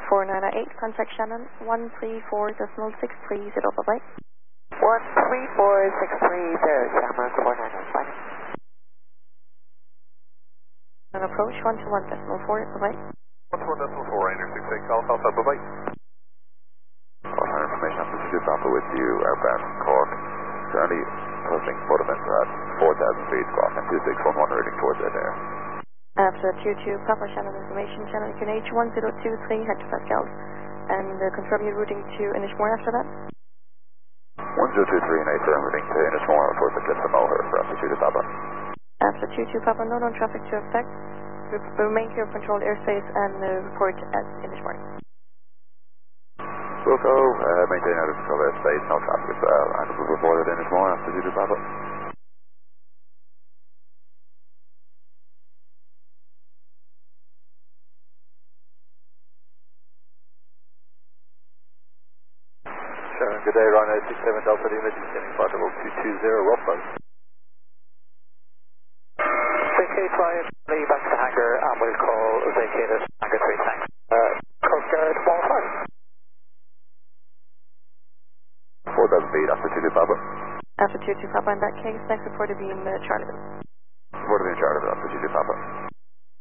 4908, contact Shannon, 134.63, bye-bye. 134.630, Shannon, 4908. And approach 121.4, bye-bye. 121.4, Rainer 68, Golf Alpha, bye-bye. Water information altitude Papa with you, outbound from Cork. Currently approaching Budapest at 4,000 feet, squawk and 2611 reading towards that air. After 22 Papa Shannon information, Shannon QNH 1023 hectopascals. And confirm your routing to Inishmore after that? 1023 and 8 firm reading to Inishmore towards the cliffs of Moher for altitude Papa. After 22 Papa, no known traffic to affect. Remain clear of controlled airspace and report at Inishmore. Wilco, maintain out of control airspace, no traffic as well, and we'll report at Inishmore altitude Papa. Good day, Rhino 67 Delta Lima, descending flight level 220, Rothbus. 68 Lee back to the hangar, and we'll call vacated hangar 3, thanks. Coast Guard 105. 4,000 feet, altitude Papa. After 22 Papa, in that case, next report to beam Charleville. Report to beam Charleville, altitude Papa.